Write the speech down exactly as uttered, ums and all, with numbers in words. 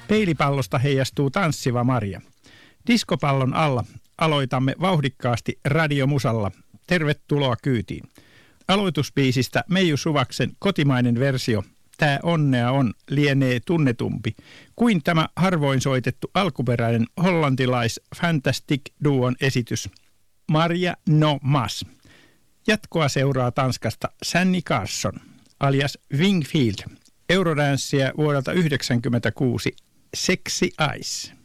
Peilipallosta heijastuu tanssiva Marja. Diskopallon alla aloitamme vauhdikkaasti radiomusalla. Tervetuloa kyytiin. Aloitusbiisistä Meiju Suvaksen kotimainen versio Tää onnea on lienee tunnetumpi kuin tämä harvoin soitettu alkuperäinen hollantilais Fantastic Duon esitys Marja No Mas. Jatkoa seuraa Tanskasta Sanny Carson alias Wingfield. Eurodanssia vuodelta yhdeksänkymmentäkuusi Sexy Eyes.